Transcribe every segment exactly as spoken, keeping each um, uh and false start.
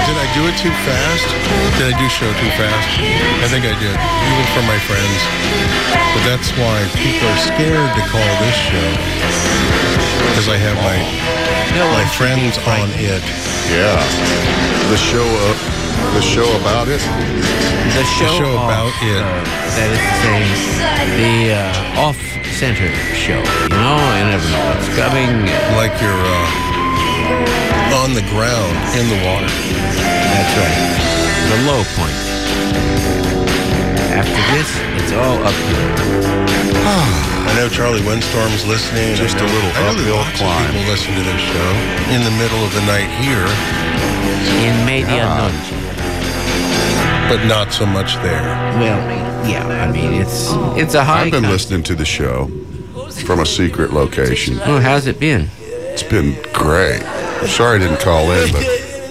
Did I do it too fast? Did I do show too fast? I think I did, even for my friends. But that's why people are scared to call this show, because I have my my friends on it. Yeah, the show, uh, the show about it. The show, the show off, about it. Uh, that is to say, the uh, off-center show. You know, you never know what's coming. Like you're uh, on the ground in the water. That's right. The low point. After this, it's all uphill. I know Charlie Windstorm's listening. Just know, a little I know uphill lots climb. of people listen to this show in the middle of the night here, In medianoche. but not so much there. Well, yeah, I mean, it's it's a high... I've been con- listening to the show from a secret location. Oh, how's it been? It's been great. I'm sorry I didn't call in, but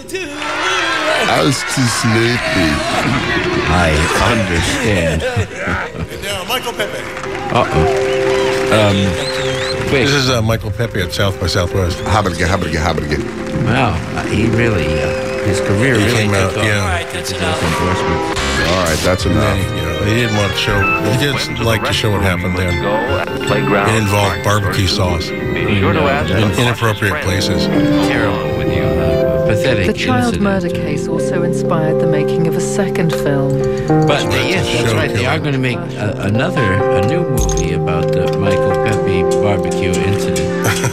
I was too sleepy. I understand. Now, Michael Pepe. Uh-oh. Um, quick. This is uh, Michael Pepe at South by Southwest. Habberga, habberga, habberga. Wow, uh, he really, uh, his career He really came out, took off. yeah. That's enough endorsement. All right, that's And enough. then, you know, he didn't want to show. He did like to show what happened then. It involved barbecue sauce in inappropriate places. Terrible with you. Uh, pathetic. The child incident. murder case also inspired the making of a second film. But they, yes, that's Show right. They are killing. going to make a, another, a new movie about the Michael Pepe barbecue incident.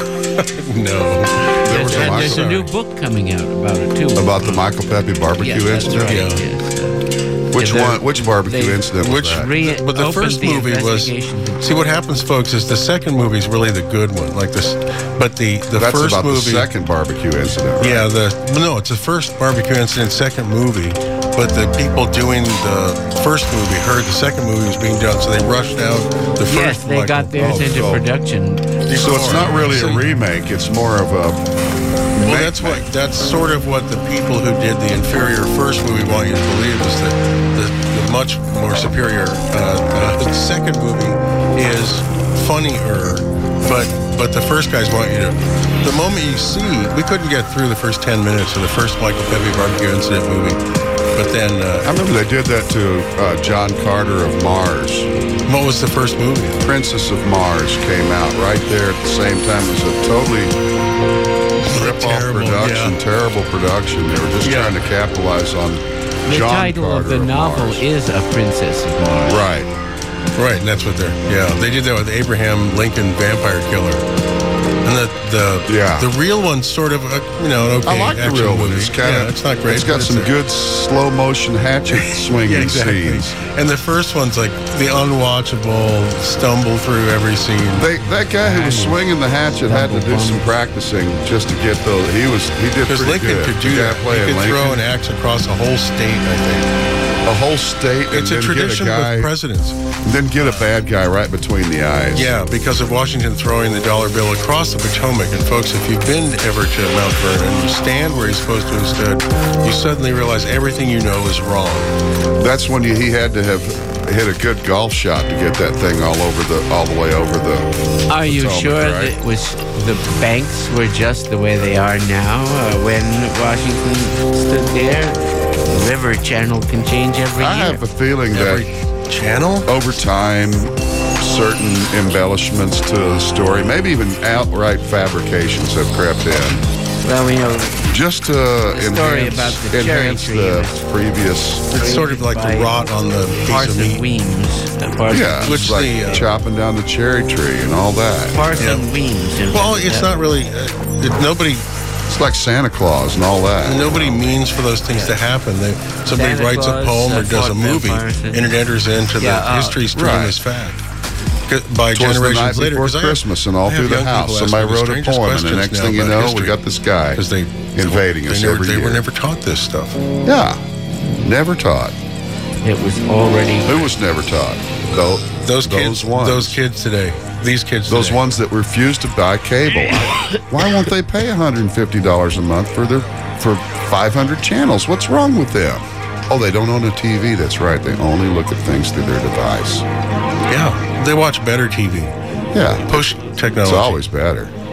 No. There was There's, a and there's a Michael- new book coming out about it too. About the Michael Pepe barbecue yes, that's incident? right. Yeah. Yes, uh, Which they're- one? Which barbecue they- incident was Which, that? Re- but the opened first the movie was. investigation. See what happens, folks, is the second movie is really the good one. Like this, but the the That's first about movie. the second barbecue incident, right? Yeah, the no, it's the first barbecue incident, second movie. But the people doing the first movie heard the second movie was being done, so they rushed out the first. Yes, they Michael got theirs Oh, into so- production. So it's not really So- a remake. It's more of a. Well, that's what that's sort of what the people who did the inferior first movie want you to believe is that the, the much more superior uh, uh, second movie is funnier, but but the first guys want you to. The moment you see, we couldn't get through the first ten minutes of the first Michael Pepe barbecue incident movie, but then uh, I remember they did that to uh, John Carter of Mars. what was the first movie? Princess of Mars came out right there at the same time. It was a totally rip-off Terrible, production, yeah. terrible production. They were just Yeah. trying to capitalize on The John title Carter of the novel Mars. is A Princess of Mars. Right. Right, and that's what they're. Yeah, they did that with Abraham Lincoln Vampire Killer, and the the Yeah. the real one's sort of a, you know an okay I like the action real one. movie. It's kind yeah, of. it's not great. It's got but some a- good slow motion hatchet swinging yeah, exactly. scenes. And the first one's like the unwatchable, stumble through every scene. They, that guy who was swinging the hatchet had to do some practicing just to get those. He was he did Because pretty Lincoln good. could do The guy that. He playing could throw Lincoln. an axe across a whole state. I think a whole state. it's and a then tradition get a guy, with presidents. and then get a bad guy right between the eyes. Yeah, because of Washington throwing the dollar bill across the Potomac. And folks, if you've been ever to Mount Vernon, you stand where he's supposed to have stood, you suddenly realize everything you know is wrong. That's when you, he had to have hit a good golf shot to get that thing all over the all the way over the. Are you Potomac, sure right? that it was the banks were just the way they are now uh, when Washington stood there? The river channel can change every I year. have a feeling Every that channel? over time, certain embellishments to the story, maybe even outright fabrications, have crept in. Well, you know, Just to The story enhance, about the cherry enhance tree the was- previous. It's sort of like by the rot on the piece of Parson meat. Weems. Uh, Parson, Yeah, Which it's like the, uh, chopping down the cherry tree and all that. Parson Yeah. Weems. invented Well, it's that. not really. Uh, it, nobody, It's like Santa Claus and all that. nobody means for those things to happen. They, somebody Santa writes Claus, a poem uh, or does a fought movie, vampires and- and it enters into the Yeah, uh, history stream right. as fact. C- By Twas the night generations later, before 'cause I have- Christmas, and all I have through the young house, people ask somebody me the wrote a strangest poem, and the questions next now thing you about know, we history, got this guy 'cause they invading they us never, every They year. were never taught this stuff. Yeah, never taught. It was already. Who was never taught? Though Those kids, those ones, those kids today, these kids, those today. ones that refuse to buy cable. Why won't they pay one hundred fifty dollars a month for their for five hundred channels? What's wrong with them? Oh, they don't own a T V. That's right. They only look at things through their device. Yeah, they watch better T V. Yeah, Push technology. it's always better.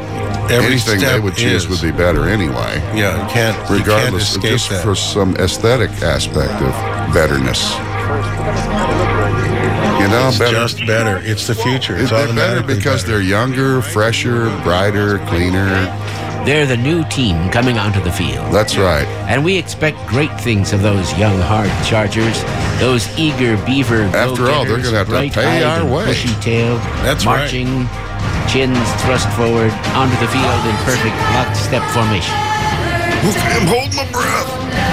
every anything step they would choose is. would be better anyway. Yeah, you can't, Regardless, you can't just escape that. for some aesthetic aspect of betterness. You know, It's better. just better. It's the future. It's they're better automatically because better. they're younger, fresher, brighter, cleaner. They're the new team coming onto the field. That's right. And we expect great things of those young, hard Chargers, those eager beaver After all, they're go-getters, gonna have to pay bright-eyed our and way. bushy-tailed, That's right. marching, chins thrust forward onto the field in perfect lockstep formation. I'm holding my breath.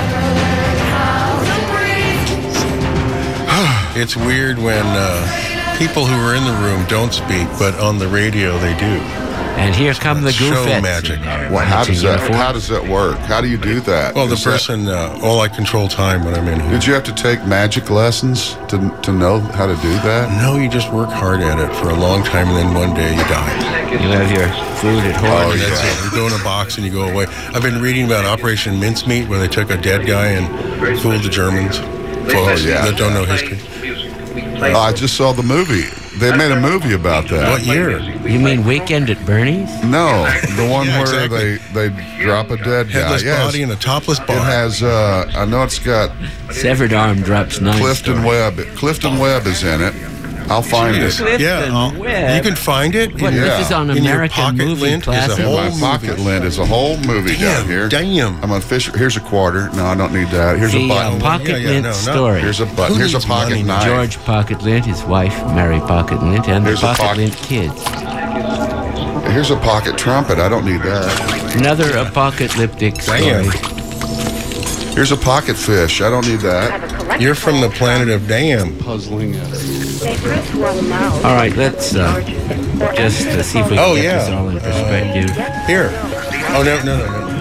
It's weird when uh, people who are in the room don't speak, but on the radio they do. And here come the Show Goofettes. magic. in their Well, how matching does that? uniform. How does that work? How do you do that? Well, the Is that- person, uh, all I control time when I'm in here. Did you have to take magic lessons to to know how to do that? No, you just work hard at it for a long time, and then one day you die. You have your food at home. Oh, And that's yeah. it. You go in a box and you go away. I've been reading about Operation Mincemeat, where they took a dead guy and fooled the Germans. Folks Oh, yeah. that don't know history. Oh, I just saw the movie. They made a movie about that. What year? You mean Weekend at Bernie's? No, the one Yeah, where exactly. they they drop a dead guy. Headless Yes. body and a topless It body. has. Uh, I know it's got Severed arm drops nine. Clifton stories. Webb. Clifton Webb is in it. I'll find Jeez. it. Clifton Yeah, I'll- Webb. you can find it. What, in, Yeah. this is on in your American pocket Movie lint is a Classic? In whole my movie. pocket lint is a whole movie down here. Damn. I'm on Fisher. Here's a quarter. No, I don't need that. Here's a The uh, button. Pocket Yeah, yeah, Lint no, no. story. Here's a button. Who Here's a needs pocket money? knife. George Pocket Lint, his wife, Mary Pocket Lint, and Here's the a Pocket pocket- Lint kids. Here's a pocket trumpet. I don't need that. Another apocalyptic story. Damn. Here's a pocket fish. I don't need that. You're from the planet of damn. All right, let's uh, just uh, see if we can Oh, get yeah. this all in perspective. Here. Oh, no, no, no, no.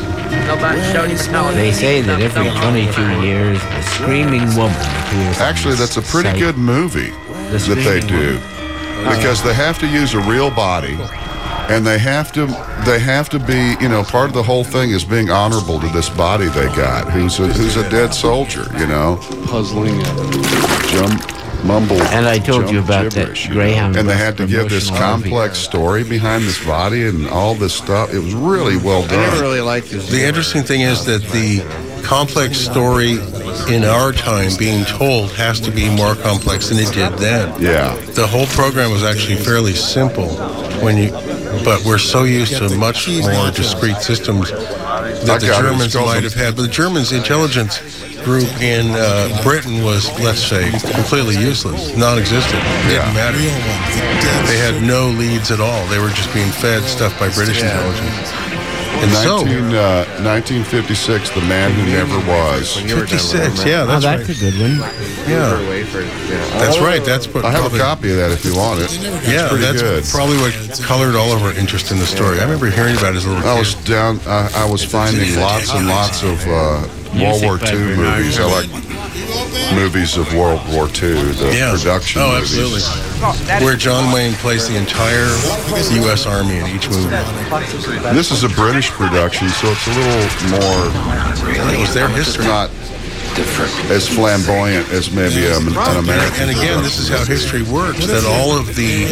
They say that every twenty-two years, a screaming woman appears. on Actually, that's a pretty sight. good movie The that they Screaming do because they have to use a real body. And they have to, they have to be, you know, part of the whole thing is being honorable to this body they got, who's a, who's a dead soldier, you know. Puzzling. Jump, mumble. And I told jump you about that gibberish, you Greyhound know. And they bus had to give this promotional complex story behind this body and all this stuff. It was really well I never done. really liked this. The interesting thing is that the complex story in our time being told has to be more complex than it did then. Yeah. The whole program was actually fairly simple when you, but we're so used to much more discrete systems I that the got it. Germans It's called might the- have had. But the Germans' intelligence group in uh, Britain was, let's say, completely useless, non-existent. Didn't Yeah. matter. They had no leads at all. They were just being fed stuff by British intelligence. And so, nineteen, uh, nineteen fifty-six, The Man Who Never Was. fifty-six, yeah, Oh, that's that's right. a good one. Yeah, that's right. That's what I have probably, a copy of that if you want it. It's Yeah, pretty that's good. probably what colored all of our interest in the story. I remember hearing about it as a little I kid. was down. I, I was finding lots and lots of uh, World War by Two Bernard movies. I like movies of World War Two, the Yeah. production Oh, movies. absolutely. Where John Wayne plays the entire U S Army in each movie. This is a British production, so it's a little more. It was their It's history. not as flamboyant as maybe um, an American. And again, this is how history works, that all of the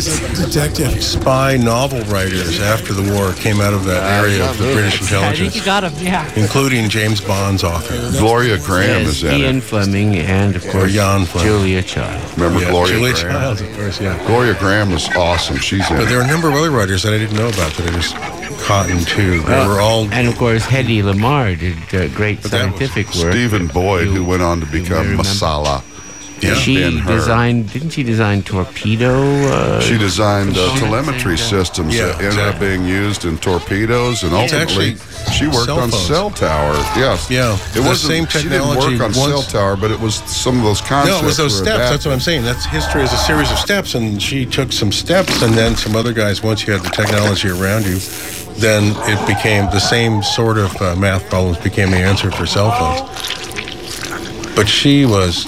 spy novel writers after the war came out of that area of the British intelligence, got him, yeah. including James Bond's author. Gloria Graham is in Ian it. Fleming and, of course, Jan Fleming. Julia Child. Remember Yeah, Gloria Julia Graham? Childs, of course, yeah. Gloria Graham was awesome. She's in But it. there are a number of other writers that I didn't know about that I just caught into. They were all And, of course, Hedy Lamarr did uh, great But that was scientific work. Stephen Boyd, who You- went on to become remember? Masala. Yeah. She Ben-Hur. designed, didn't she design torpedo? Uh, She designed uh, telemetry Yeah, systems Yeah, that ended up exactly. being used in torpedoes, and It's ultimately actually she worked cell on phones. cell tower. Yes, Yeah, it the wasn't same She didn't technology work on cell once- tower, but it was some of those concepts. No, it was those were steps. That's adapted. what I'm saying. That's history is a series of steps, and she took some steps, and then some other guys. Once you had the technology around you, then it became the same sort of uh, math problems became the answer for cell phones. But she was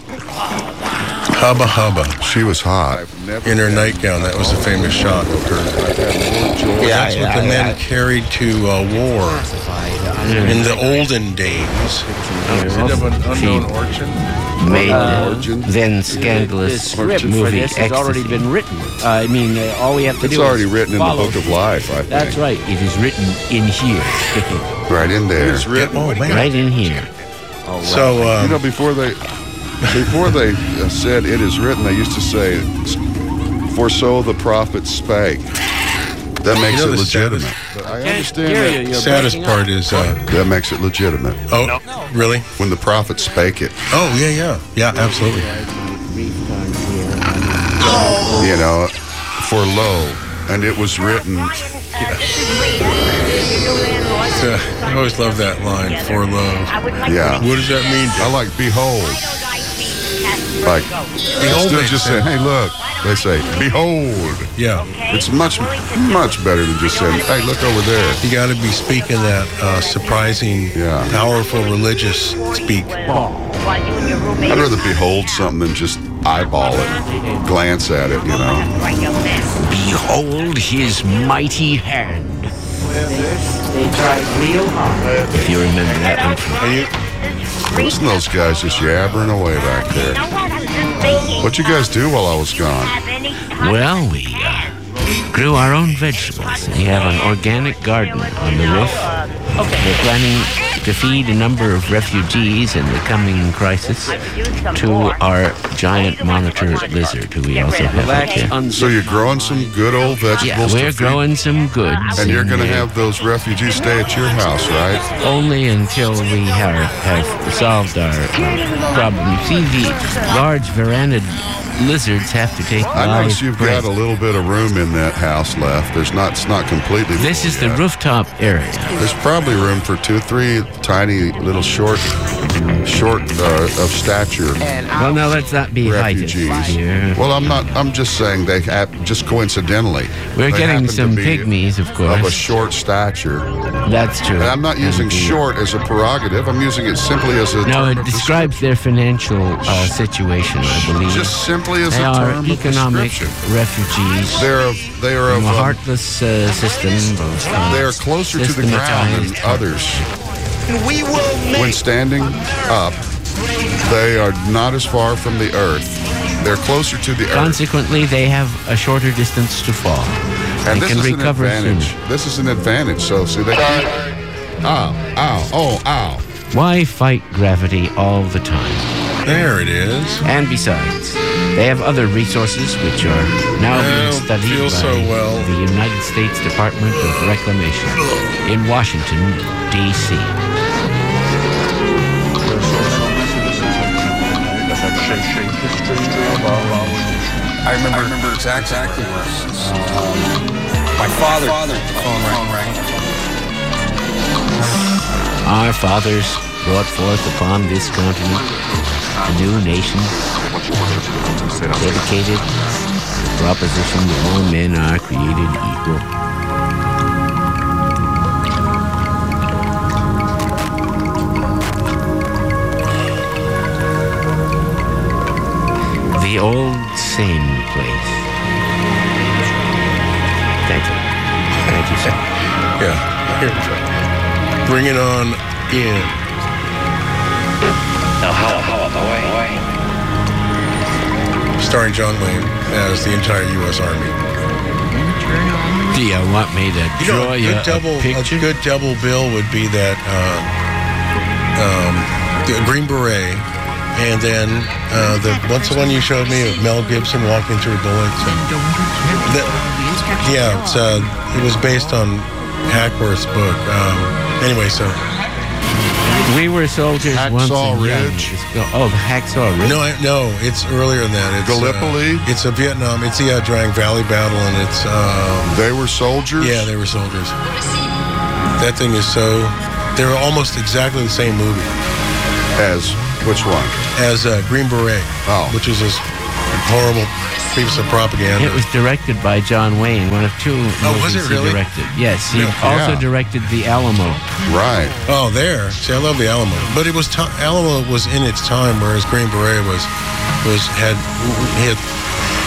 hubba hubba She was hot. in her nightgown. That was the famous shot of her. Yeah, That's what yeah, the men yeah. carried to uh, war in the olden days. Is it of an unknown origin? Made Uh, uh, then scandalous The script for movie this has already Ecstasy. been written. Uh, I mean, uh, all we have to It's do already is written in the follow. book of life, I think. That's right. It is written in here. Right in there. It's written. Oh man! Right in here. So You know, um, before they before they uh, said it is written, they used to say, "For so the prophet spake." That makes know it the legitimate. saddest- But I Can't understand hear that. you. You're saddest breaking part up. is uh, That makes it legitimate. oh really? When the prophet spake it, Oh yeah, yeah, yeah, absolutely. you know, for lo, and it was written. Uh, I always love that line. For love. Yeah. What does that mean? I like behold. Like Behold instead of makes just saying, sense. "Hey, look," they say, "Behold." Yeah, It's much, much better than just saying, "Hey, look over there." you got to be speaking that uh, surprising, Yeah. powerful religious speak. I'd rather behold something than just eyeball it, glance at it, you know. Behold his mighty hand. They tried real hard. If you remember that one from Are you? Listen to those guys just yabbering away back there. What'd you guys do while I was gone? Well, we uh, grew our own vegetables. We have an organic garden on the roof. We're planning to feed a number of refugees in the coming crisis to our giant monitor lizard, who we also have up Relax, here. unzip. So you're growing some good old Yeah, vegetables we're to feed, growing some goods. and you're going to uh, have those refugees stay at your house, right? only until we have, have solved our uh, problem. You see, the large varanid lizards have to take I live notice you've breath. got a little bit of room in that house left. There's not, it's not completely. This is the yet. rooftop area. There's probably room for two, three tiny little short, short uh, of stature Well, now let's not be heightish refugees. here. Well, I'm not. I'm just saying they have just coincidentally. We're they getting happen to some be pygmies, of of a course. short stature. That's true. And I'm not using And the- short as a prerogative. I'm using it simply as a No, term it of describes their financial uh, situation, I believe. just simply as they a are term of economic description. refugees They're of, they are of from a um, heartless uh, system. Of, uh, they are closer to the ground than systematized- others. When standing up, they are not as far from the earth. They're closer to the earth. Consequently, they have a shorter distance to fall. And they this can is an recover advantage. sooner. This is an advantage. So see they keep. Ow! Ow! Oh! Ow! Why fight gravity all the time? There it is. And besides, they have other resources which are now I being don't studied feel by so well. the United States Department of Reclamation in Washington, D C I remember, I remember exactly, exactly where um, my father, father the phone rang. Our fathers brought forth upon this continent a new nation dedicated to the proposition that all men are created equal. The old same place. Thank you. Thank you, sir. Yeah. Here. Bring it on in. Starring John Wayne as the entire U S Army. Do you want me to You know, draw a you good double, a picture? a good double bill would be that uh, um, the Green Beret, and then uh, the what's the one you showed me of Mel Gibson walking through bullets? That, yeah, it's, uh, it was based on Hackworth's book. Um, anyway, so We were soldiers once. Hacksaw in young Ridge? Mexico. Oh, the Hacksaw Ridge. no, I, no, it's earlier than that. It's Gallipoli? Uh, it's a Vietnam. It's the uh, Drang Valley battle, and it's um, They were soldiers. yeah, they were soldiers. That thing is so. They're almost exactly the same movie As which one? as uh, Green Beret, Oh. which is this horrible piece of propaganda. It was directed by John Wayne, one of two Oh, was movies it really? he directed. Yes, he Yeah. also Yeah. directed The Alamo. Right. Oh, there. See, I love the Alamo, but it was ti Alamo was in its time, whereas Green Beret was was had had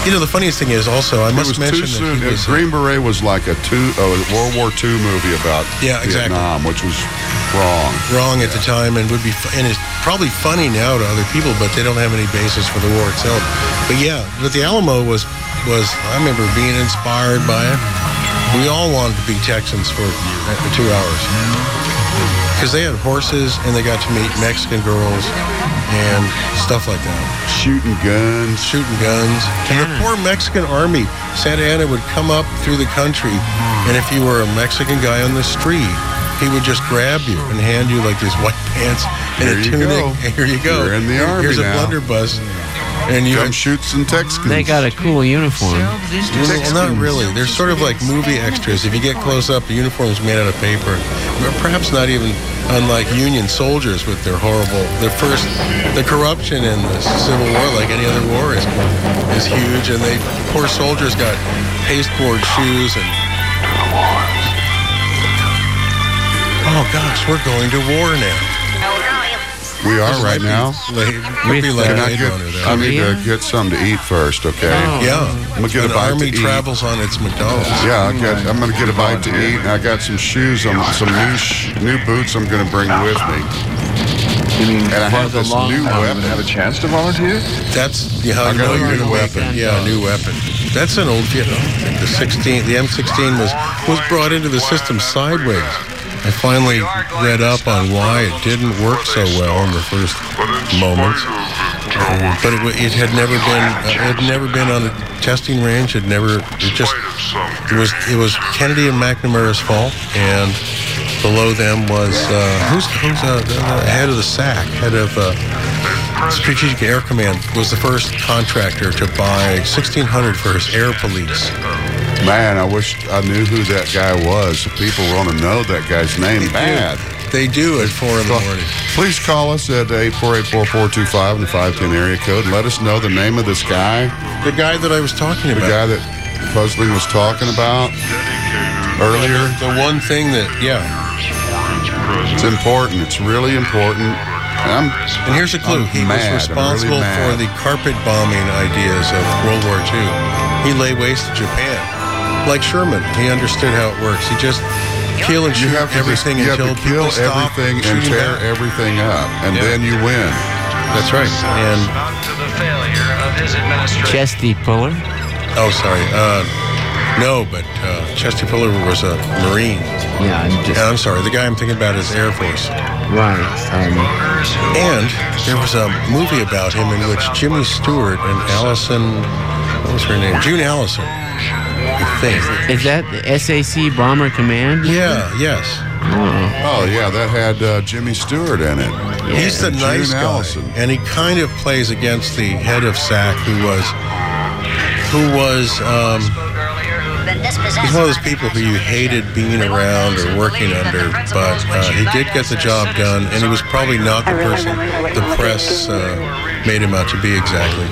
You know, the funniest thing is also, I It must was too mention soon. that he was, Green Beret was like a two, a World War Two movie about Yeah, exactly. Vietnam, which was wrong. wrong at the time and would be, fu- and it's probably funny now to other people, but they don't have any basis for the war itself. But yeah, but the Alamo was, was I remember being inspired by it. We all wanted to be Texans for, for two hours. Because they had horses and they got to meet Mexican girls and stuff like that. Shooting guns. Shooting guns. And the poor Mexican army, Santa Anna would come up through the country, and if you were a Mexican guy on the street, he would just grab you and hand you like these white pants and Here a you tunic. go. And here you go. You're in the Here- army Here's now. a blunderbuss. And you Come shoot some Texans. They got a cool uniform. Well, not really. They're sort of like movie extras. If you get close up, the uniform's made out of paper. Or perhaps not even unlike Union soldiers with their horrible, their first, the corruption in the Civil War, like any other war, is, is huge. And they, poor soldiers got pasteboard shoes and... Oh gosh, we're going to war now. We are right now. Late, With, be uh, like Can I Blade get? Runner there. I need to Korea? get something to eat first, okay? Oh. Yeah, I'm gonna get a an bite army to eat. travels on its McDonald's. Yeah, I got, I'm gonna get a bite to eat, and I got some shoes, um, some new sh- new boots I'm gonna bring with me. You mean And I for have the this long new haul, weapon. you have a chance to volunteer? That's yeah, how I you got know a you're new gonna weapon. weapon. Yeah, a new weapon. That's an old Vietnam thing. The sixteen, the M sixteen was was brought into the system sideways. I finally read up on why it didn't work so well in the first moments, but it, wa- it had never been uh, it had never been on a testing range. It never it just it was it was Kennedy and McNamara's fault, and below them was uh, who's who's uh, the head of the S A C, head of uh, Strategic Air Command, was the first contractor to buy sixteen hundred for his air police. Man, I wish I knew who that guy was. People want to know that guy's name bad. They do at four in the morning. Please call us at eight four eight, four four two five and the five ten area code and let us know the name of this guy. The guy that I was talking The about. guy that Puzzling was talking about earlier. The one thing that, yeah. It's important. It's really important. I'm, And here's a clue. I'm He mad. I'm was responsible really for mad. the carpet bombing ideas of World War Two. He laid waste to Japan. Like Sherman, he understood how it works. He just kill and You shoot have to just- everything you have until to kill people stop everything and shooting tear back. everything up, and Yeah. then you win. That's right. And Chesty Puller. oh, sorry. Uh, no, but uh, Chesty Puller was a Marine. Yeah, I'm just And I'm sorry. The guy I'm thinking about is Air Force. right. Um, And there was a movie about him in which Jimmy Stewart and Allison, what was her name? June Allison, I think. is that the S A C Bomber Command? Yeah, yes. Oh yeah, that had uh, Jimmy Stewart in it. He's the And nice June guy, Allison. and he kind of plays against the head of S A C, who was, who was, um, he's one of those people who you hated being around or working under, but uh, he did get the job done, and he was probably not the person the press uh, made him out to be exactly.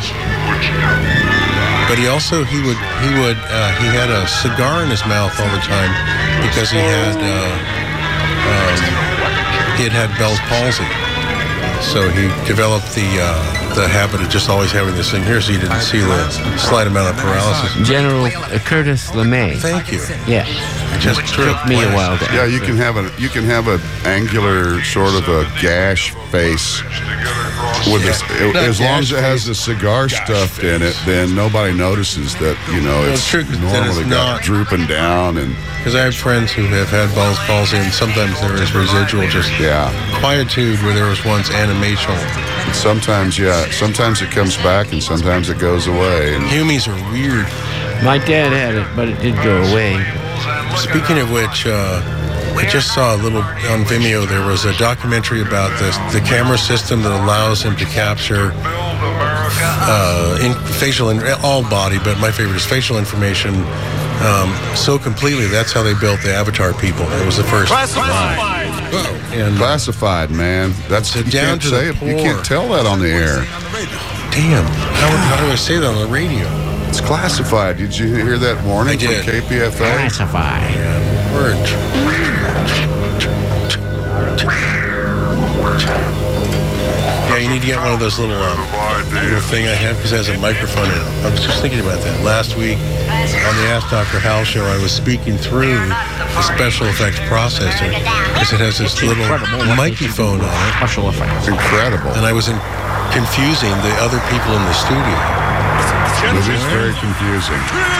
But he also he would he would uh, he had a cigar in his mouth all the time because he had uh, um, he had had Bell's palsy. So he developed the uh, the habit of just always having this thing here, so you didn't see the slight amount of paralysis. General uh, Curtis LeMay. Thank you. Yeah, It just took me a while to. Yeah, you answer. can have a you can have an angular sort of a gash face with this. Not As long as gash it has face. the cigar stuffed in it, then nobody notices that you know Well, it's true, 'cause then normally it's got not- drooping down and Because I have friends who have had Bell's palsy, and sometimes there is residual just yeah. quietude where there was once animation. Sometimes yeah, sometimes it comes back and sometimes it goes away. And Humies are weird. My dad had it, but it did go away. Speaking of which, uh, I just saw a little on Vimeo. There was a documentary about this, the camera system that allows him to capture uh, in facial and all body, but my favorite is facial information um, so completely. That's how they built the Avatar people. It was the first. And classified, man. That's So you down can't to the say it. You poor. can't tell that on the air. damn, how, how do I say that on the radio? It's classified. Did you hear that warning I did. from K P F A? Classified. Word. Yeah, you need to get one of those little, um, little thing I have because it has a microphone in it. I was just thinking about that. Last week on the Ask Doctor Hal show, I was speaking through the special effects processor because it has this little microphone on it. Special effects. Incredible. And I was in, confusing the other people in the studio. It is very confusing.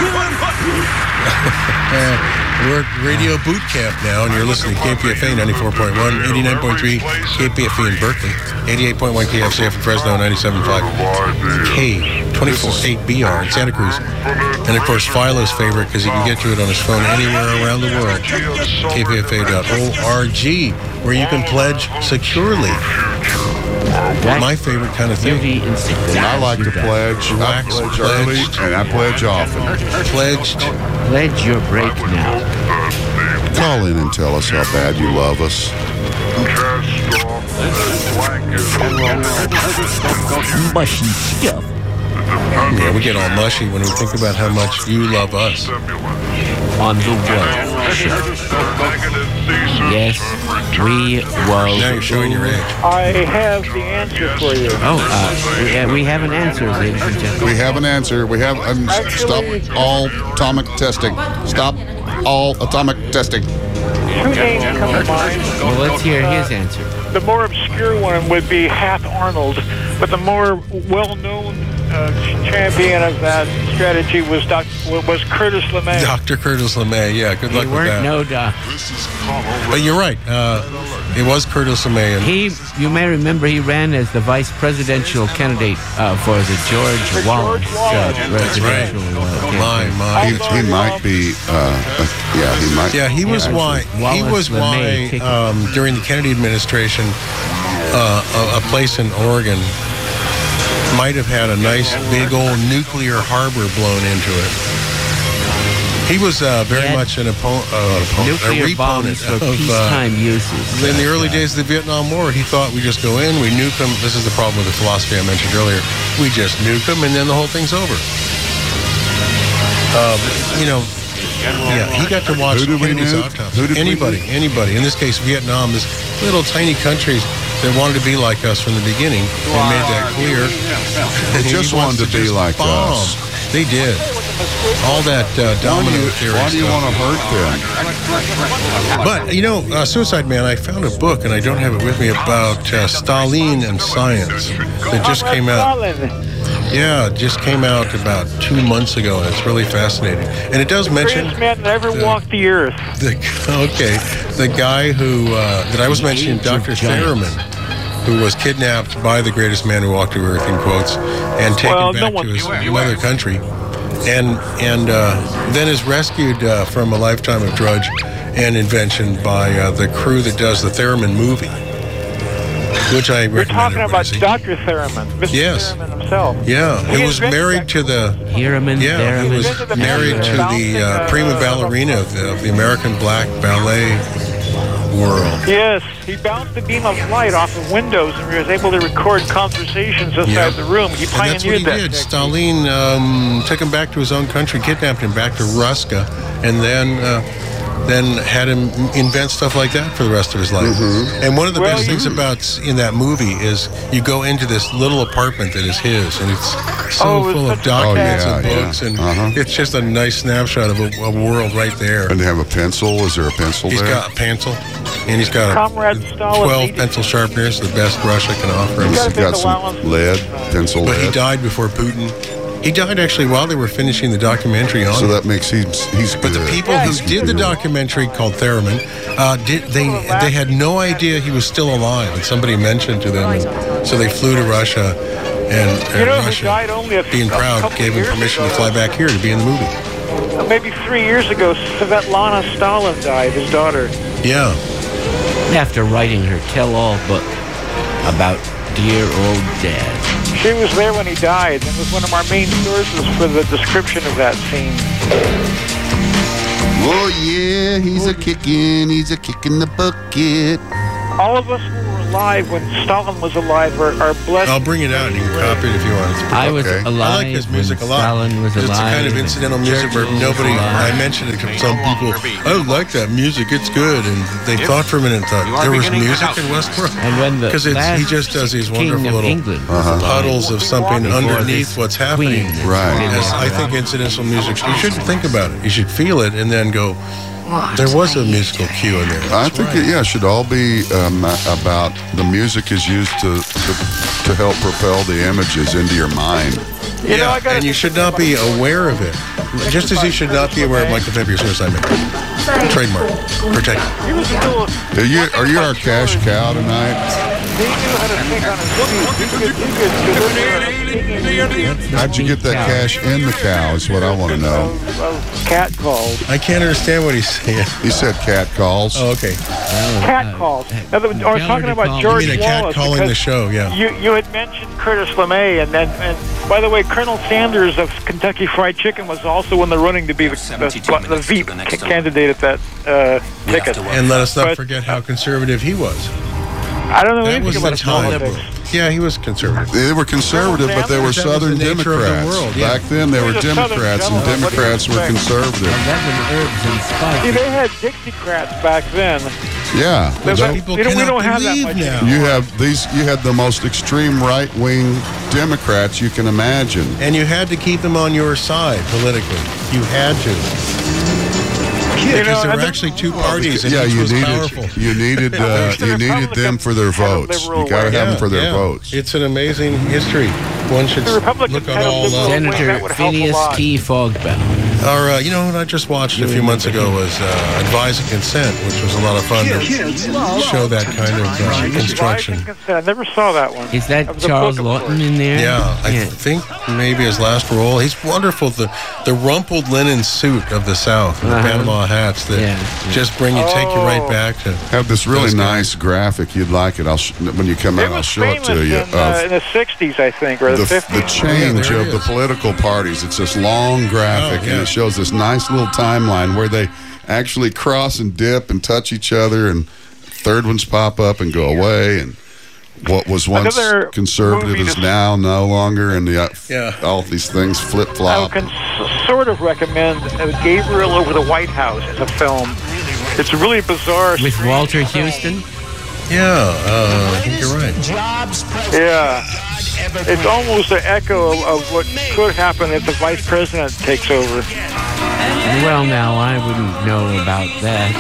Uh, we're at Radio Boot Camp now, and you're listening to K P F A ninety-four point one, eighty-nine point three K P F A in Berkeley, eighty-eight point one K F C F in Fresno, ninety-seven point five K twenty-four point eight B R in Santa Cruz. And of course, Philo's favorite because he can get to it on his phone anywhere around the world. K P F A dot org, where you can pledge securely. Uh, My favorite kind of thing. I like to pledge. I pledge early, and I pledge often. Pledged. Pledge your break now. Call in and tell us how bad you love us. Mushy stuff. Yeah, we get all mushy when we think about how much you love us. On the Well Show. Yes, we will. Now you're showing your age. I have the answer for you. Oh, uh, we, uh, we have an answer, ladies and gentlemen. We have an answer. We have. Um, stop all atomic testing. Stop all atomic testing. Two names come to mind. Well, let's hear his answer. The more obscure one would be Hap Arnold, but the more well-known uh, champion of that strategy was Doc, was Curtis LeMay. Doctor Curtis LeMay, yeah, good luck We with weren't that. no doc. But you're right, uh, it was Curtis LeMay. And He, you may remember, he ran as the vice presidential candidate uh, for the George Wallace uh, That's right. presidential uh, My, campaign. my. He, he might be. Uh, yeah, he might. Yeah, he was Yeah, why. He Wallace was LeMay why ticket. um, during the Kennedy administration, uh, a, a place in Oregon might have had a nice big old nuclear harbor blown into it. He was uh, very He had much an opponent, uh, opponent a Nuclear reponent bombs for of. Uh, peacetime uses. in the early days of the Vietnam War, he thought we just go in, we nuke them. This is the problem with the philosophy I mentioned earlier. We just nuke them, and then the whole thing's over. Um, you know, yeah, he got to watch Who did we Kennedy's nuke? autopsy. Who did we anybody, nuke? anybody. In this case, Vietnam, this little tiny countries that wanted to be like us from the beginning and made that clear. They just He wants wanted to be just like bomb. us. They did. All that uh, Why do domino you, theory why do you stuff. want to hurt them? But, you know, uh, Suicide Man, I found a book, and I don't have it with me, about uh, Stalin and science that just came out. Yeah, it just came out about two months ago, and it's really fascinating. And it does mention... Greatest man that ever the- walked the earth. The, okay, the guy who, uh, that I was mentioning, Doctor Thurman, who was kidnapped by the greatest man who walked the earth, in quotes, and taken Well, no back one- to his mother country, and and uh, then is rescued uh, from a lifetime of drudge and invention by uh, the crew that does the Thurman movie, which I We're recommend talking everybody about see. Doctor Thurman, Mister Yes. Thurman himself. Yeah, He he was invented married that to the... Hiraman, Yeah, he Theraman, was Invented the married to method of the uh, bouncing, prima uh, ballerina of the, of the American black ballet world. Yes, he bounced a beam of light off of windows and was able to record conversations inside Yep. the room. He And that's what pioneered he that. did. technique. Stalin um, took him back to his own country, kidnapped him back to Ruska, and then uh, then had him invent stuff like that for the rest of his life. And one of the Well, best you- things about s- in that movie is you go into this little apartment that is his, and it's so Oh, it was full of such a documents Oh, and yeah, books, yeah. and Uh-huh. it's just a nice snapshot of a, a world right there. And they have a pencil. Is there a pencil He's there? got a pencil, and he's got Comrade a Stalin twelve needed- pencil sharpeners, the best Russia can offer him. He's got a got big some allowance. lead, pencil But he lead. died before Putin. He died actually while they were finishing the documentary on So him. that makes him, he's But the good. people Yeah, who he's did the good. documentary called Thurman, uh, did they they had no idea he was still alive, and somebody mentioned to them, and so they flew to Russia, and, and You know who Russia, died only a, being a proud, couple gave him years permission ago? to fly back here to be in the movie. Uh, Maybe three years ago, Svetlana Stalin died, his daughter. Yeah, after writing her tell-all book about dear old dad. She was there when he died and was one of our main sources for the description of that scene. Oh yeah, he's a kicking, he's a kicking the bucket. All of us who were alive when Stalin was alive are, are blessed. I'll bring it out and you can copy it if you want. It's pretty- I was Okay. alive. I like his music a when lot. Stalin was it's alive. a kind of and incidental music where Churchill was nobody. alive. I mentioned it to some people. I don't like that music. It's good, and they thought for a minute and thought You are there was beginning to music doubt. in Westbrook. And when the Because last he just does these king wonderful of little England was Uh-huh. alive, puddles of something before underneath this what's happening. queen that's Right. been Yes, I around. think incidental music. You shouldn't think about it. You should feel it and then go. There was a musical cue in there. I That's think right. it, yeah, it should all be um, about the music is used to, to to help propel the images into your mind. You know, Yeah, I gotta and you think should not be aware of it. Just as you should not be aware of Michael February's suicide mission. Trademark. Protect. He was still. Are you are you our cash cow tonight? He knew how to think on his feet. He could, he could deliver a singing How'd you get that cash in the cow? Is what I want to know. of, of cat calls. I can't understand what he's saying. He said cat calls. Oh, okay. Cat calls. In other words, I was talking about You George You mean a cat Wallace. calling the because show, yeah. You you had mentioned Curtis LeMay, and then and by the way, Colonel Sanders of Kentucky Fried Chicken was also in the running to be the the, the Veep candidate at that uh, ticket. And let us not But- forget how conservative he was. I don't know That anything was about the time. politics. Yeah, he was conservative. They were conservative, but they were That was Southern the nature of the Democrats. world, yeah. Back then, they were He was a Southern Democrats, and gentleman. What do you Democrats were expect? conservative. eleven herbs and See, spices. they had Dixiecrats back then. Yeah. But Don't- People we don't, we cannot don't have that believe much now. anymore. You have these. You had the most extreme right-wing Democrats you can imagine. And you had to keep them on your side politically. You had to. You Because know, there and were the- actually two parties, and Yeah, each you was needed powerful. you needed uh, The you needed them for their Republicans votes. had a liberal You got to way. have them for their yeah. votes. It's an amazing history. One should The Republicans look on had a all liberal of. way. Senator that would help a Phineas lot. T. Fogbaum. Or, uh, you know what I just watched a few months ago was uh, Advise and Consent, which was a lot of fun to show that kind of uh, construction. Advise and Consent. I never saw that one. Is that That was a Charles book, of Lawton course. in there? Yeah, I think maybe his last role. He's wonderful. The the rumpled linen suit of the South, and the Uh-huh. Panama hats that Yeah, yeah. just bring you, take you right Oh. back to. Have this really Those guys. nice graphic. You'd like it. I'll sh- when you come It out. I'll was show it famous to you. in, uh, in Of the sixties, I think, or the, the, fifties. the change there it of the is. political parties. It's this long graphic, Oh, yeah. and it shows this nice little timeline where they actually cross and dip and touch each other, and third ones pop up and go away, and what was once Another conservative movie is to- now no longer, and the, uh, Yeah. all these things flip I flop. can s- sort of recommend uh, Gabriel Over the White House as a film. It's really bizarre. With Walter Houston? Yeah, uh, I think you're right. Yeah. It's almost an echo of, of what could happen if the vice president takes over. Well, now, I wouldn't know about that.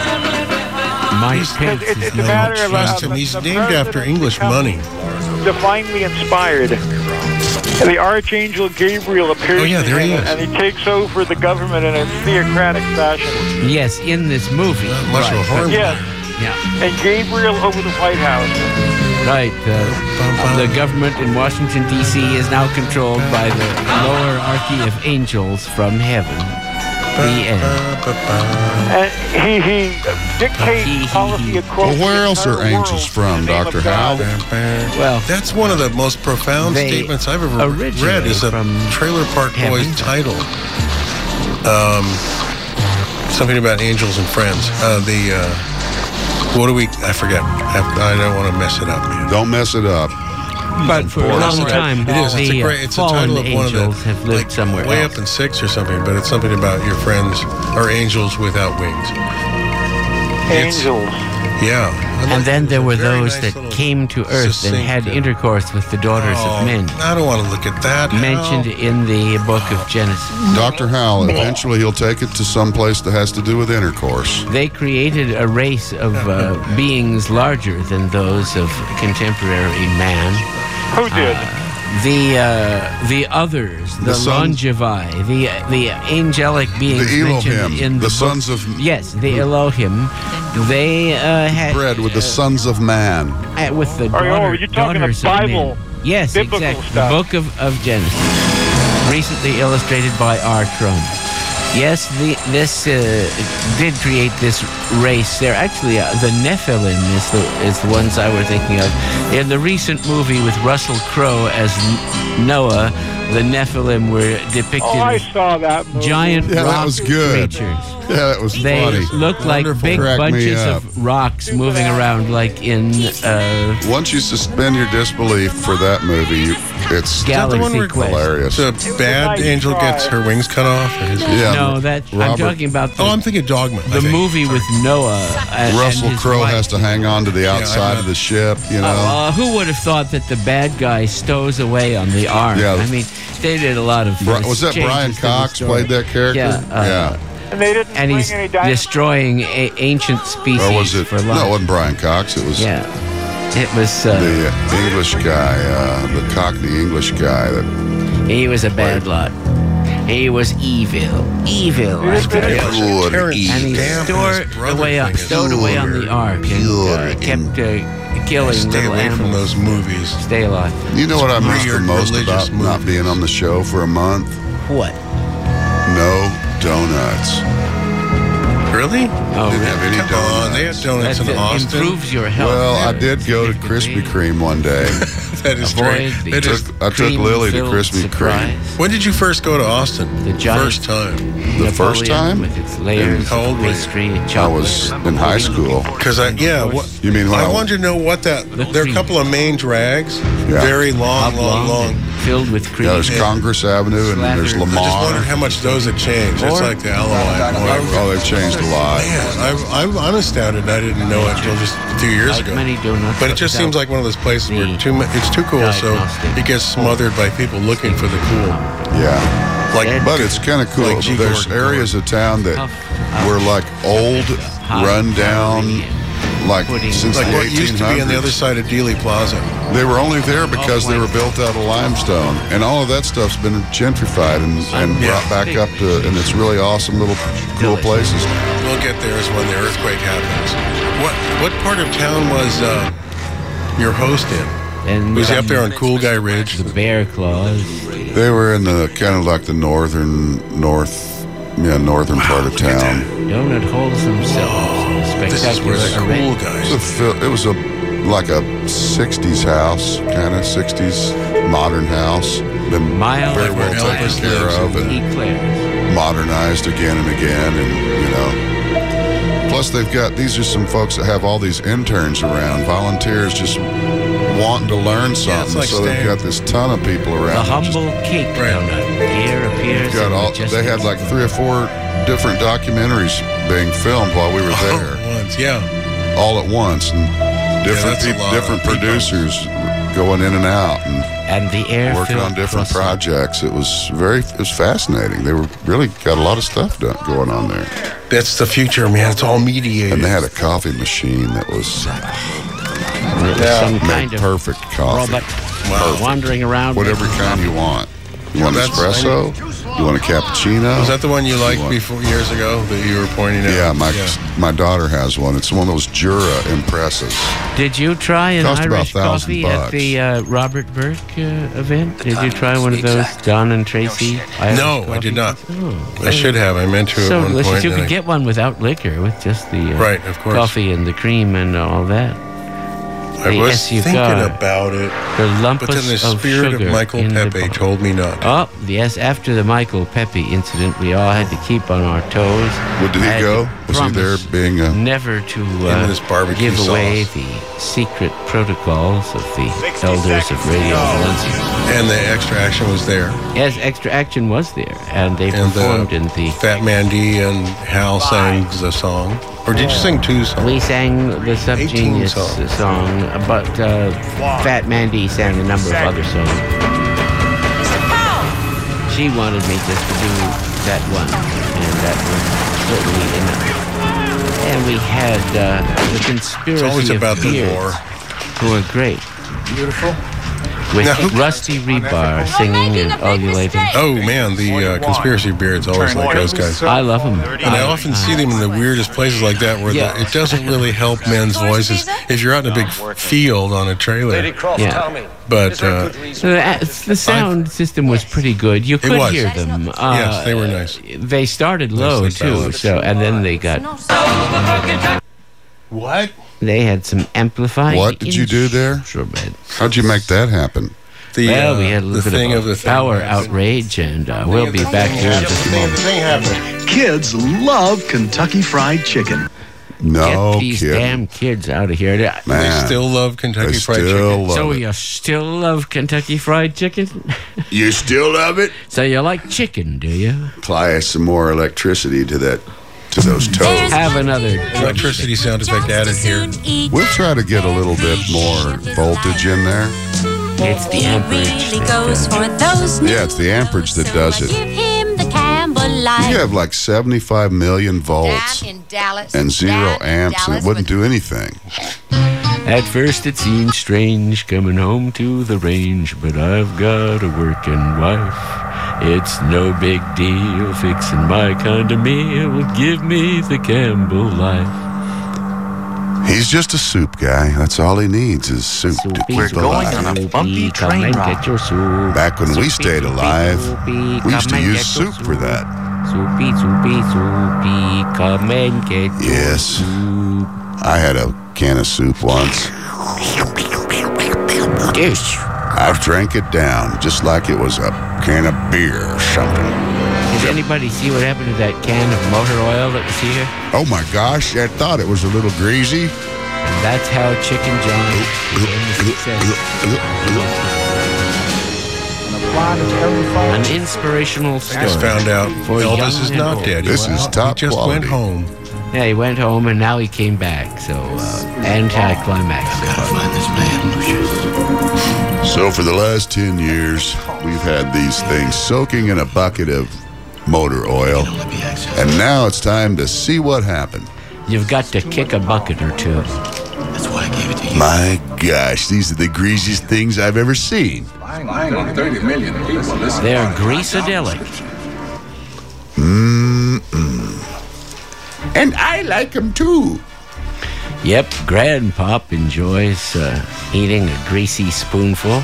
Uh, Mike Pence It- is it's a no matter of, uh, Trust him. the- He's the named after president English becomes money. Divinely inspired. And the Archangel Gabriel appears Oh, yeah, to there he him, is. and he takes over the government in a theocratic fashion. Yes, in this movie. Not much of a Right, harm. Yes, Yeah, and Gabriel over the White House. right. Uh, the government in Washington, D C is now controlled by the lower archy of angels from heaven. The end. And he, he dictates He- he- policy he- across Well, where the else are entire angels world from, in the name Doctor of Howe? God. Well, That's one of the most profound They statements I've ever read. originate Is a from Trailer Park Boys heaven. title. Um, something about angels and friends. Uh, the uh, what do we? I forget. I, I don't want to mess it up, man. Don't mess it up. but for a long time, It is. It's the a great. It's a fallen title of one of the angels have lived like, somewhere way else. up in six or something. But it's something about your friends or angels without wings. It's- Angels. Yeah. And then there were Very those nice that little came to earth and succinct, had uh, intercourse with the daughters Oh, of men, I don't want to look at that. mentioned Hal. in the book of Genesis. Doctor Howell, eventually he'll take it to some place that has to do with intercourse. They created a race of uh, beings larger than those of contemporary man. Who did? The uh, the others, the, The sons- Longevi, the the angelic beings The mentioned Elohim, in the, the book- sons of- yes, the Elohim. They uh, had Bred with the sons of man. uh, with the Oh, daughter, you're talking the daughters of Bible, men. Yes, biblical exactly. stuff. The book of, of Genesis, recently illustrated by R. Trump. Yes, the, this uh, did create this race. They're actually uh, the Nephilim is the is the ones I were thinking of. In the recent movie with Russell Crowe as N- Noah, the Nephilim were depicted Oh, I as saw that movie. giant Yeah, that rock was good. creatures. Yeah, that was They funny. looked like Wonderful. big Cracked me bunches up. of rocks moving around, like in uh, Once you suspend your disbelief for that movie, you, it's Galaxy one where- Quest. hilarious. The bad angel gets her wings cut off. Or his, Yeah, No, that I'm Robert- talking about the, Oh, I'm thinking Dogma. I the think. movie with Noah. And, Russell and his Crowe wife. has to hang on to the outside I'm of the ship, you know. Uh, who would have thought that the bad guy stows away on the arm? Yeah. I mean, they did a lot of. Bri- was that changes Brian to the Cox story. played that character? Yeah, uh, yeah. And they didn't And bring he's any dinosaurs. destroying a- ancient species Or was it? for No, life. it wasn't Brian Cox. It was Yeah, it was. Uh, the uh, English guy, uh, the Cockney English guy. That he was a bad lot. He was evil, evil. I Yes, tell you. yes. good Terrence evil. And he Damn, stored his brother away, on, thing is stowed away on the good, ark and uh, good. kept uh, killing Stay little away animals. from those movies. Stay alive. You know what I miss the Weird most religious about not movies. being on the show for a month? What? No donuts. Really? Oh, Didn't have any Come donuts. on, they had donuts That in Austin. improves your health. Well, I There. did go to Krispy Kreme one day. That is Avoid strange. the That is- I took Lily to cream-filled Krispy Kreme. surprise. when did you first go to Austin? The giant- First time. The first Napoleon time? with its layers How old of were you? pastry, I chocolate. was in high school. Because I, yeah, what, You mean when I I- wanted to know what that. There are a couple of main drags, Yeah. very long, long, oblong long. and filled with cream. Yeah, there's Congress Avenue and there's Slathered. I just wondered Lamar. how much those had changed. It's Or- like the Alamo. Oh, they've changed a lot. Man, I, I, I'm astounded. I didn't know it until just a few years Like ago. many donuts, But it just without seems like one of those places where the too mu- it's too cool, so diagnostic. it gets smothered by people looking for the cool. Yeah. Like, Ed- But it's kind of cool. Like G. There's Gordon areas of town that Tough, uh, were like old, high run down, calorie like pudding. since like the what used to be on the other eighteen hundreds. side of Dealey Plaza. They were only there because they were built out of limestone, and all of that stuff's been gentrified and, and Yeah. brought back up to, and it's really awesome little cool Delicious. places. We'll get there is when the earthquake happens. What what part of town was uh, your host in? And Was he up there on Cool Guy Ridge? the bear claws. They were in the kind of like the northern north, yeah, northern part of town. Donut holes themselves. This is where Spectacular the cool arrangement. It guys. was a, fil- it was a like a sixties house, kind of sixties modern house. Been Miles very well where taken Elvis care lives of and- and Eclairs. modernized again and again, and you know. Plus, they've got these are some folks that have all these interns around, volunteers just wanting to learn something. like so they've staying- got this ton of people around. The that just- humble cake Right. donut. The air appears. got in all, majestic they had like three or four different documentaries being filmed while we were there, Oh, once, yeah. all at once, and different that's a peop- lot of different people. producers going in and out and And the air working filled on different croissant. projects. It was very, it was fascinating. They were really got a lot of stuff done, going on there, That's the future, man. It's all mediated. and they had a coffee machine that was And it was some made kind of perfect coffee, robot Wow. wandering around. whatever making kind you coffee. want. You want Well, that's- espresso? You want a cappuccino? Was that the one you liked want- before years ago that you were pointing out? Yeah, my my daughter has one. It's one of those Jura Impresses. Did you try an Cost about Irish a thousand coffee bucks. at the uh, Robert Burke uh, event? Did you try one of those Don and Tracy? Irish No, I coffees? did not. Oh, I should have. I meant to So at one delicious. point. You and could I- get one without liquor, with just the uh, Right, of course. coffee and the cream and all that. I the was S U thinking car. about it, The lumpus but then the of spirit of sugar Michael in the Pepe bo- told me not. Oh, yes, after the Michael Pepe incident, we all had to keep on our toes. What did I he had go? to Was he there promise being a? never to and uh, his barbecue give away sauce. the secret protocols of the elders of Radio Valencia. And the extra action was there. Yes, Extra Action was there, and they And performed the in the... Fat Mandy and Hal sang the song. Or did you sing two songs? We sang the Subgenius songs. song, but uh, Fat Mandy sang a number of other songs. She wanted me just to do that one, and that was certainly enough. And we had uh, the Conspiracy It's always of about the Beards, war. who were great. Beautiful. With No. Rusty Rebar singing and ululating. Oh man, the uh, Conspiracy Beards always like those guys. I love them. And I often see them in the weirdest places like that where Yeah. the, it doesn't really help men's voices if you're out in a big f- field on a trailer. Yeah. But uh, The, the sound system was pretty good. You could was. hear them. Uh, Yes, they were nice. They started low Nicely too, balanced. so and then they got what? they had some amplified. What did you do there? instruments. How'd you make that happen? the well, uh, we had a the little thing bit of the of power thing. outrage, and uh, we'll be back here in just a The moment. thing happened. Kids love Kentucky Fried Chicken. No Get these kidding. damn kids out of here. Man, They still love Kentucky they Fried still Chicken. love So it. you still love Kentucky Fried Chicken? You still love it? So you like chicken, do you? Apply some more electricity to that, to those toes. Have another Electricity sound effect added here. We'll try to get a little bit more voltage in there. It's the amperage. Really that, goes uh, for those Yeah, it's the amperage that does it. Give him the Campbell life. You have like seventy-five million volts Dad in Dallas. and zero Dad in amps, and Dallas it wouldn't with- do anything. At first it seemed strange coming home to the range, but I've got a working wife. It's no big deal fixing my kind of meal. Give me the Campbell life. He's just a soup guy. That's all he needs is soup to keep We're alive. going on a bumpy come train and ride. get your soup. Back when we Soupy, stayed soupy, alive, soupy, we used come to and use get your soup for that. Soupy, soupy, soupy, come and get your Yes. soup. I had a can of soup once. Dish. I've drank it down just like it was a can of beer or something. Did anybody see what happened to that can of motor oil that was here? Oh my gosh, I thought it was a little greasy. That's how Chicken John became a success. An inspirational story. Just found out For Elvis young is and not old. dead. He This went is out- top He just quality. went home. Yeah, he went home and now he came back. So, uh, anticlimax. So for the last ten years, we've had these things soaking in a bucket of motor oil. And now it's time to see what happened. You've got to kick a bucket or two. My gosh, these are the greasiest things I've ever seen. thirty million people listen. They're greasadelic. Mm-mm. And I like them too. Yep, Grandpop enjoys uh, eating a greasy spoonful.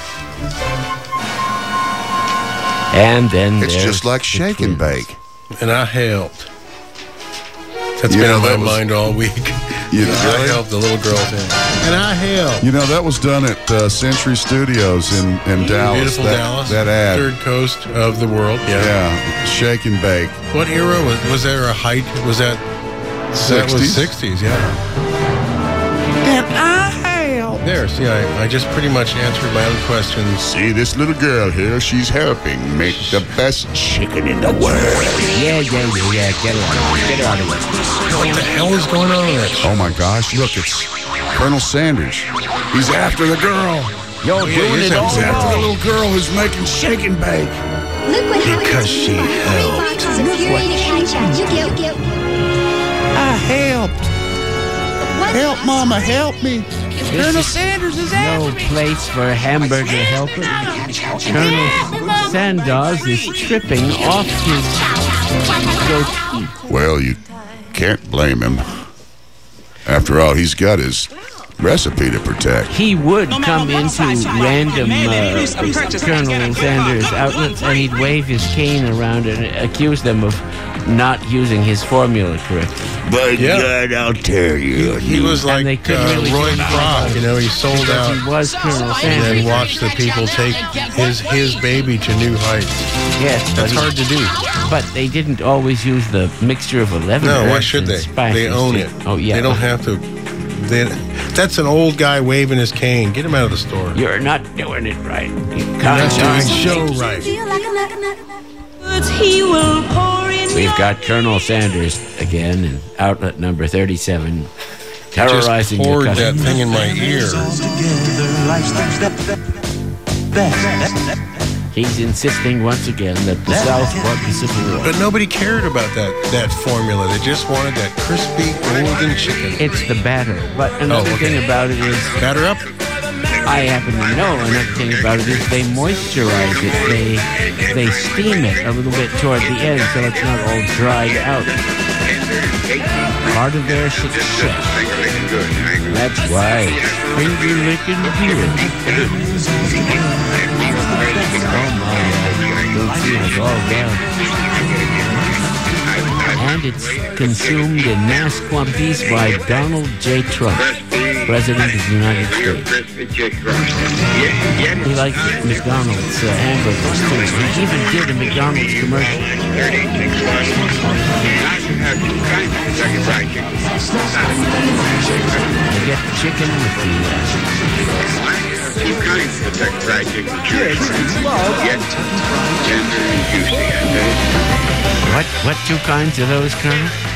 And then It's there's just like the shake and twins. bake. And I helped. That's You been know, on my that was- mind all week. You I really? helped the little girl thing. And I helped. You know, that was done at uh, Century Studios in, in Dallas. Beautiful that, Dallas. That ad. Third coast of the world. Yeah. Yeah, shake and bake. What era was was there a height? Was that that was sixties? sixties? Yeah. And I help. There. See, I, I just pretty much answered my own questions. See this little girl here? She's helping make the best chicken in the world. Yeah, yeah, yeah, yeah. Get her out of here. Get her out of here. What the hell is going on there? Oh my gosh! Look, it's Colonel Sanders. He's after the girl. You're yeah, doing he's it all after He's after the wrong. little girl who's making shake and bake. Look what Because she helped. I helped. Help, Mama, help me. Colonel Sanders is no place for hamburger helper. Colonel Sanders is tripping off his goatee. Well, you can't blame him. After all, he's got his recipe to protect. He would come into random uh, Colonel Sanders outlets and he'd wave his cane around and accuse them of not using his formula correctly. By Yeah. God, I'll tear you. He was And they like couldn't uh, really Roy do Kroc, you know, he sold Because out he was Colonel and Sanders. then watched the people take his his baby to new heights. Yes, but That's he- hard to do. But they didn't always use the mixture of eleven No, why herbs should and they? spices They own to- it. Oh, yeah. They don't have to. They, that's an old guy waving his cane. Get him out of the store. You're not doing it right. You You're can't not do doing it. show right. We've got Colonel Sanders again in outlet number thirty-seven, terrorizing Just the poured that customers. thing in my ear. He's insisting once again that the South won the Civil War. But nobody cared about that that formula. They just wanted that crispy golden chicken. It's the batter. But another Oh, okay. thing about it is, Batter up. I happen to know another thing about it is they moisturize it. They they steam it a little bit toward the end so it's not all dried out. Part of their success. That's why finger licking healing. Oh my, don't see it all down. And it's consumed in mass quantities by Donald J. Trump. President of the United States. He likes McDonald's uh, hamburgers too. He even did a McDonald's commercial. They get the chicken with the... Uh, two kinds of Kentucky Fried Chicken. Kids love Kentucky Fried Chicken. Tender and juicy. What, what two kinds of those, Colonel?